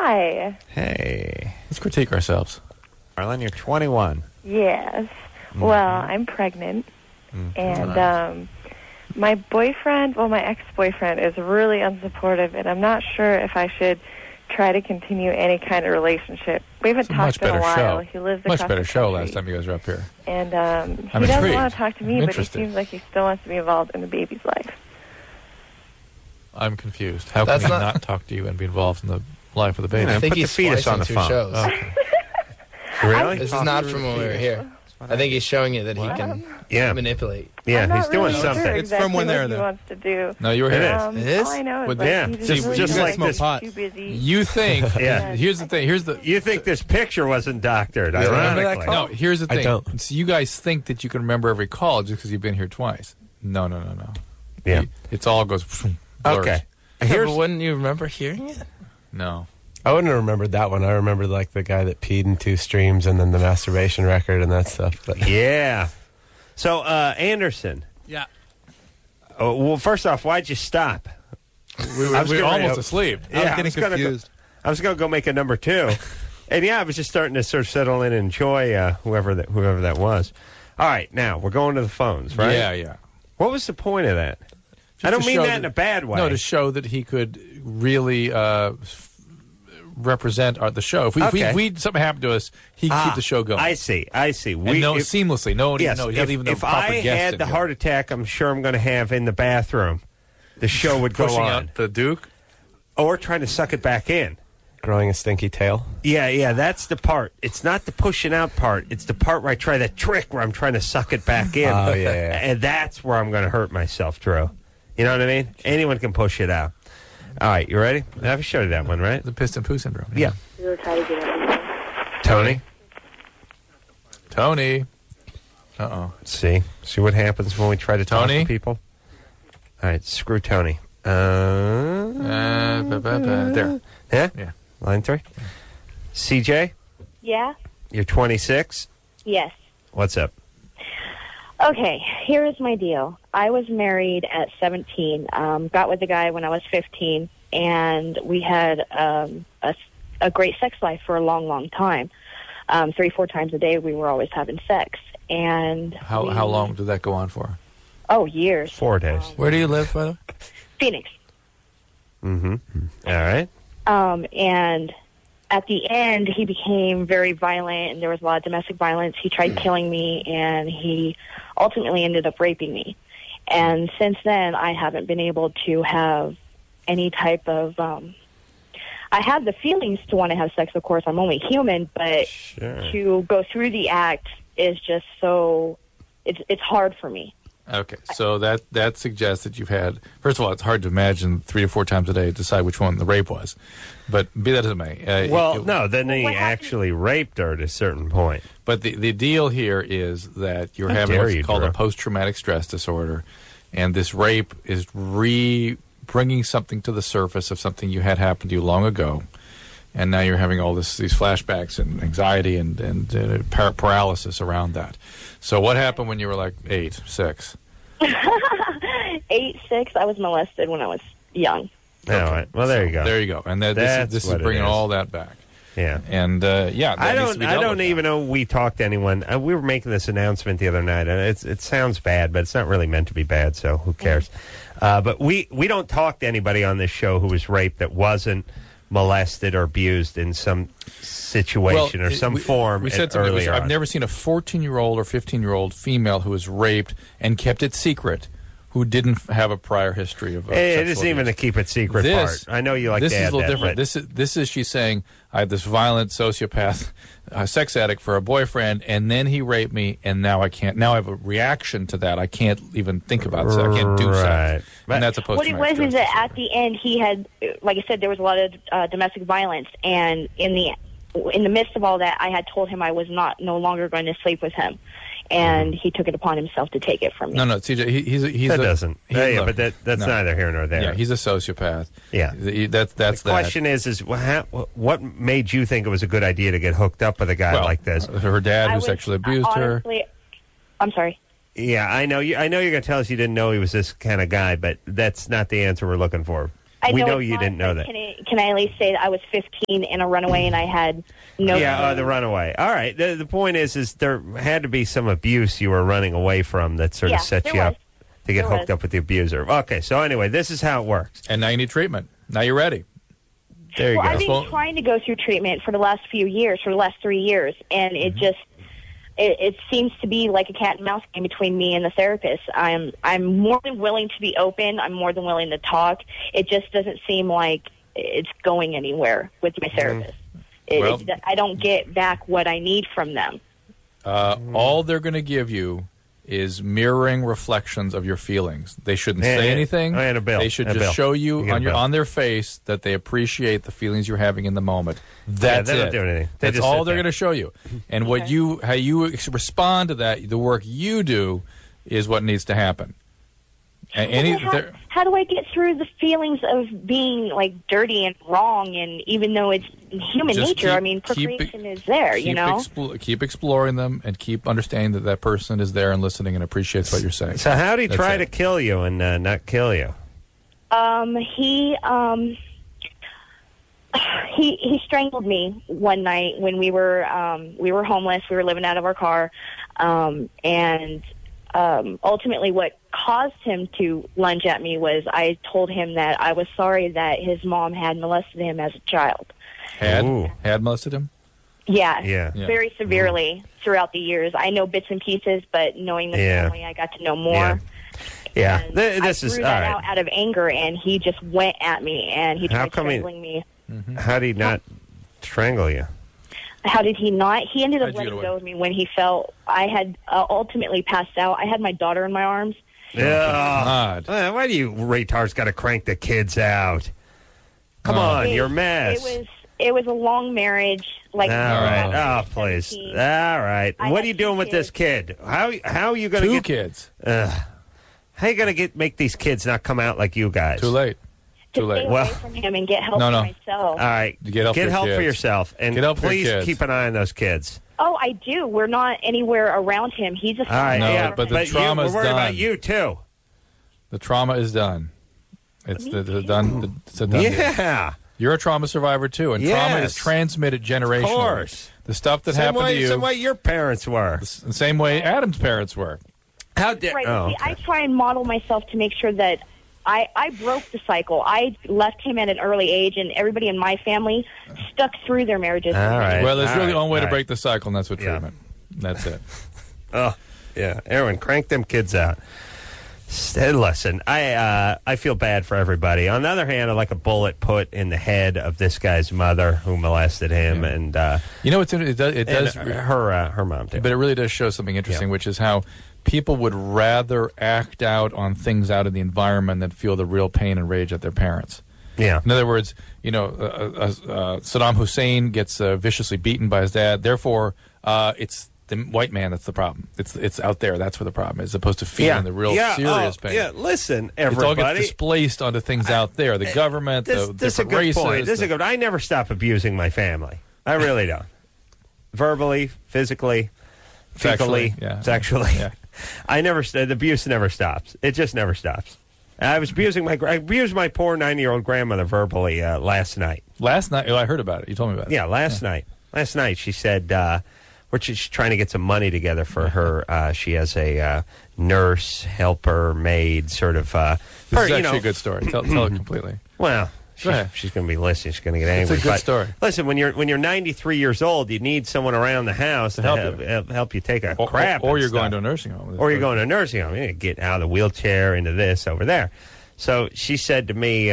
Hi. Hey. Let's critique ourselves. Marlon, you're 21. Yes. Well, I'm pregnant, and my boyfriend, my ex-boyfriend, is really unsupportive, and I'm not sure if I should try to continue any kind of relationship. We haven't talked in a while. He lives across much better the show country. Last time you guys were up here. And he I'm doesn't intrigued. want to talk to me, I'm but he interested. seems like he still wants to be involved in the baby's life. I'm confused. How can he not talk to you and be involved in the life of the baby? I think put the he's fetus on the two phone. shows. Okay. Really? This is not from when we were here. I think he's showing you that he can manipulate. Yeah, I'm not he's doing really something. Sure It's exactly from when they were what he there. wants to do. No, you were here. It is. All I know is But like, yeah, he just really like like this. too busy. You think? Yeah. Here's the thing. You think this picture wasn't doctored, ironically. No, here's the thing. I don't. So you guys think that you can remember every call just because you've been here twice. No. Yeah. It's all goes blurs. Okay. But wouldn't you remember hearing it? No. I wouldn't have remembered that one. I remember like the guy that peed in 2 streams and then the masturbation record and that stuff. But Yeah. So, Anderson. Yeah. Oh, well, first off, why'd you stop? We were almost asleep. Yeah, I was getting confused. I was going to go make a number 2. And yeah, I was just starting to sort of settle in and enjoy whoever that was. All right, now we're going to the phones, right? Yeah. What was the point of that? Just I don't to mean show that in a bad way. No, to show that he could really represent the show. If we something happened to us, he could keep the show going. I see. Seamlessly. No one yes, even knows. if I had the heart attack I'm sure I'm going to have in the bathroom, the show would go pushing on. out the Duke? Or trying to suck it back in. growing a stinky tail. Yeah, that's the part. It's not the pushing out part. It's the part where I try that trick where I'm trying to suck it back in. Oh, yeah. And that's where I'm going to hurt myself, Drew. You know what I mean? Anyone can push it out. All right, you ready? I've showed you that one, right? The piston poo syndrome. Yeah. We'll try to get it. Tony? Uh-oh. See what happens when we try to talk Tony? to people? All right, screw Tony. There. Yeah? Yeah. Line 3. CJ, Yeah? you're 26. Yes. What's up? Okay, here is my deal. I was married at 17, got with a guy when I was 15, and we had a great sex life for a long, long time. 3-4 times a day we were always having sex. And How long did that go on for? Oh, years. 4 days. Where do you live, by the way? Phoenix. Mm-hmm. All right. And at the end, he became very violent, and there was a lot of domestic violence. He tried killing me, and he ultimately ended up raping me. And since then, I haven't been able to have any type of... I have the feelings to want to have sex, of course. I'm only human, but Sure. to go through the act is just so... It's hard for me. Okay, so that suggests that you've had... First of all, it's hard to imagine 3 or 4 times a day to decide which one the rape was. But be that as it may... then he actually raped her at a certain point. But the deal here is that you're How having dare what's you, called Drew. a post-traumatic stress disorder, and this rape is bringing something to the surface of something you had happen to you long ago, and now you're having all these flashbacks and anxiety and paralysis around that. So what happened when you were like 8, 6? 8, 6, I was molested when I was young. All right. Well, there you go. There you go. And this That's is what it bringing is. all that back. Yeah. And that needs to be I dealt don't with even know we talked to anyone. We were making this announcement the other night, and it sounds bad, but it's not really meant to be bad, so who cares? But we don't talk to anybody on this show who was raped that wasn't molested or abused in some situation or some form. We said something. earlier I've on. never seen a 14-year-old or 15-year-old female who was raped and kept it secret, who didn't have a prior history of. It sexual isn't even abuse. the keep it secret This- part. I know you like this to is add a little that, different. but- This is she's saying I have this violent sociopath, sex addict for a boyfriend, and then he raped me, and now I can't. Now I have a reaction to that. I can't even think about sex. I can't do Right. sex, and that's a What it was is that at the end, he had, like I said, there was a lot of domestic violence, and in the midst of all that, I had told him I was no longer going to sleep with him, and he took it upon himself to take it from me. No, CJ, he's That a, doesn't. he- Yeah, look, but that's no. neither here nor there. Yeah, he's a sociopath. Yeah. That's the question is what made you think it was a good idea to get hooked up with a guy like this? Her dad, I who was- sexually abused her. honestly, I'm sorry. Yeah, I know. I know you're going to tell us you didn't know he was this kind of guy, but that's not the answer we're looking for. We know it's you not, didn't know but that. Can I at least say that I was 15 and a runaway and I had no... Yeah, the runaway. All right. The point is there had to be some abuse you were running away from that sort of set you up to get hooked up with the abuser. Okay, so anyway, this is how it works. And now you need treatment. Now you're ready. There you go. I've been trying to go through treatment for the last few years, for the last 3 years, and it just... It seems to be like a cat and mouse game between me and the therapist. I'm more than willing to be open. I'm more than willing to talk. It just doesn't seem like it's going anywhere with my therapist. I don't get back what I need from them. All they're going to give you is mirroring reflections of your feelings. They shouldn't say anything. They should just show you on their face that they appreciate the feelings you're having in the moment. That's they it. Don't do anything. That's all they're going to show you. And how you respond to that, the work you do, is what needs to happen. How do I get through the feelings of being like dirty and wrong? And even though it's human nature, procreation is there. Keep exploring them and keep understanding that person is there and listening and appreciates what you're saying. So how did he try to kill you and not kill you? He strangled me one night when we were homeless. We were living out of our car, and ultimately what caused him to lunge at me was I told him that I was sorry that his mom had molested him as a child. Had molested him? Yeah. Very severely throughout the years. I know bits and pieces, but knowing the family, I got to know more. Yeah. I threw that out of anger, and he just went at me, and he tried strangling me. How did he not strangle you? How did he not? He ended up letting go of me when he felt I had ultimately passed out. I had my daughter in my arms. Yeah. Why do you retards got to crank the kids out? Come on, you're a mess. It was a long marriage. All right. Oh, please. All right. What are you doing with this kid? How are you going to get... 2 kids. How are you going to make these kids not come out like you guys? Too late. Stay away from him and get help for myself. All right. Get help for yourself. And please keep an eye on those kids. Oh, I do. We're not anywhere around him. He's a... All right, but the trauma is done. We're worried about you, too. The trauma is done. It's done. It's a done deal. Yeah. You're a trauma survivor, too, and trauma is transmitted generationally. Of course. The stuff that happened to you... Same way your parents were. The same way Adam's parents were. How dare... Right. I try and model myself to make sure that I broke the cycle. I left him at an early age, and everybody in my family stuck through their marriages. All right. Well, there's really one way to break the cycle, and that's with treatment. That's it. Oh, yeah. Aaron, crank them kids out. Listen, I feel bad for everybody. On the other hand, I like a bullet put in the head of this guy's mother who molested him, and it does her mom too. But it really does show something interesting, which is how people would rather act out on things out of the environment than feel the real pain and rage at their parents. Yeah. In other words, Saddam Hussein gets viciously beaten by his dad. Therefore, it's the white man that's the problem. It's out there. That's where the problem is, as opposed to feeling the real serious pain. Yeah, listen, everybody. It all gets displaced onto things out there. The government, the different races. This is a good point. I never stop abusing my family. I really don't. Verbally, physically, sexually. Yeah. The abuse never stops. It just never stops. I abused my poor 9-year-old grandmother verbally last night. Last night? I heard about it. You told me about it. Yeah, last night. Last night she said, she's trying to get some money together for her. She has a nurse, helper, maid, sort of. This is actually a good story. Tell it completely. Well, she's going to be listening. She's going to get angry. It's a good story. Listen, when you're 93 years old, you need someone around the house to help you take a crap. Or you're going to a nursing home. Or you're going to a nursing home. You need to get out of the wheelchair into this over there. So she said to me,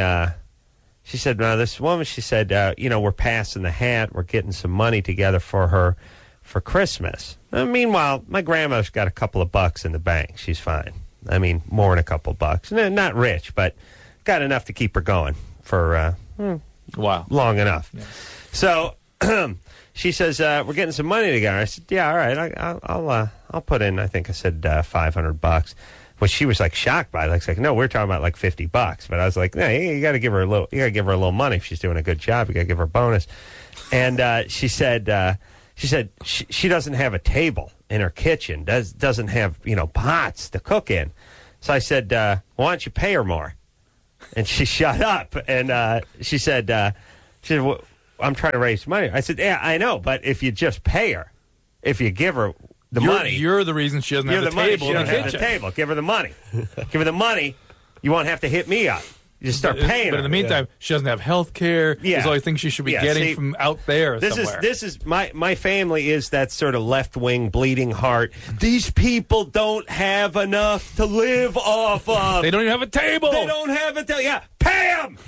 this woman, she said, we're passing the hat. We're getting some money together for her for Christmas. Meanwhile, my grandmother's got a couple of bucks in the bank. She's fine. More than a couple of bucks. Not rich, but got enough to keep her going for long enough. Yeah. So she says, we're getting some money together. I said, yeah, all right, I'll put in, I think I said $500. Well, she was like shocked by it. Like, no, we're talking about like $50. But I was like, no, you got to give her a little money if she's doing a good job. You got to give her a bonus. And she said she doesn't have a table in her kitchen. Doesn't have pots to cook in. So I said, why don't you pay her more? And she shut up, and she said, well, I'm trying to raise money. I said, yeah, I know, but if you just pay her, if you give her the money. You're the reason she doesn't have the table. She doesn't have the table. Give her the money. Give her the money. You won't have to hit me up. You just start paying her. But in the meantime, she doesn't have health care. Yeah. There's all these things she should be getting from out there somewhere. This is my family is that sort of left-wing bleeding heart. These people don't have enough to live off of. They don't even have a table. They don't have a table. Yeah, pay them.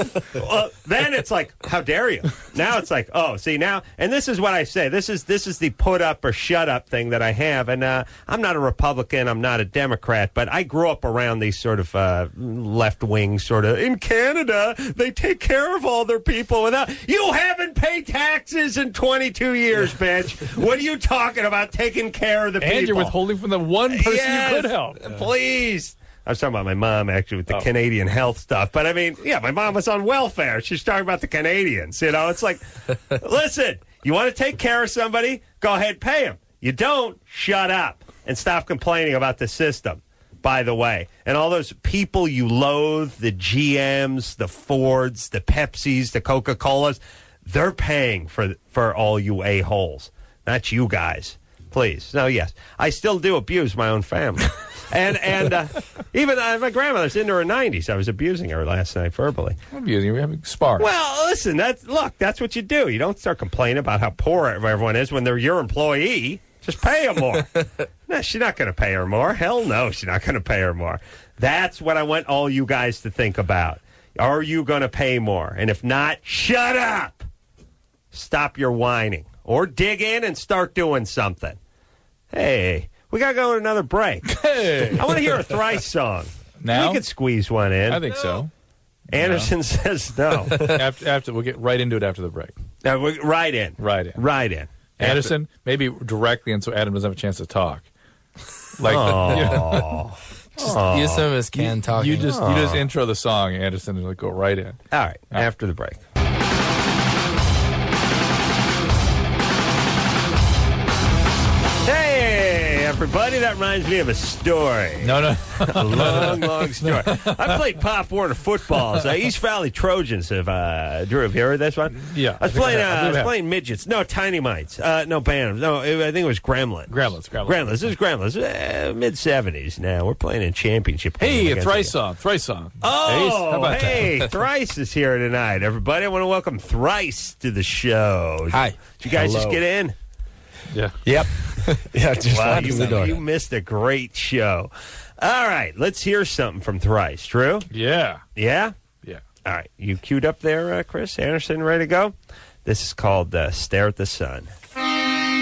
Then it's like, how dare you? Now it's like, oh, see now, and this is what I say. This is the put up or shut up thing that I have, and I'm not a Republican. I'm not a Democrat, but I grew up around these sort of left-wing sort of. In Canada, they take care of all their people without. You haven't paid taxes in 22 years, bitch. What are you talking about? Taking care of the people? And you're withholding from the one person you could help. Please. I was talking about my mom, actually, with the Canadian health stuff. But, I mean, yeah, my mom was on welfare. She's talking about the Canadians. You know, it's like, listen, you want to take care of somebody? Go ahead, pay them. You don't, shut up and stop complaining about the system, by the way. And all those people you loathe, the GMs, the Fords, the Pepsis, the Coca-Colas, they're paying for all you a-holes. Not you guys. Please. No, yes. I still do abuse my own family. And even my grandmother's into her 90s. I was abusing her last night verbally. I'm abusing her. We're having spars. Well, listen, that's what you do. You don't start complaining about how poor everyone is when they're your employee. Just pay them more. No, she's not going to pay her more. Hell no, she's not going to pay her more. That's what I want all you guys to think about. Are you going to pay more? And if not, shut up. Stop your whining. Or dig in and start doing something. Hey, we got to go to another break. Hey. I want to hear a Thrice song. Now? We could squeeze one in. I think so. Anderson says no. After we'll get right into it after the break. Right in. Right in. Anderson, maybe directly, and so Adam doesn't have a chance to talk. Like, just use some of his canned talking. You just intro the song, Anderson, and go right in. All right, after the break. Hey, everybody, that reminds me of a story. No. A long story. I played Pop Warner footballs. East Valley Trojans. Drew, have you heard this one? Yeah. I was playing midgets. No, Tiny Mites. No, Bantams. No, I think it was Gremlins. Gremlins. This is Gremlins. Mid-70s now. We're playing in championship. Hey, a Thrice song. Oh, How about that? Thrice is here tonight, everybody. I want to welcome Thrice to the show. Hi. Did you guys just get in? Yeah. Yep. Yeah, just wow, walked in the door. You missed a great show. All right, let's hear something from Thrice. Drew? Yeah. Yeah? Yeah. All right, you queued up there, Chris Anderson, ready to go? This is called Stare at the Sun.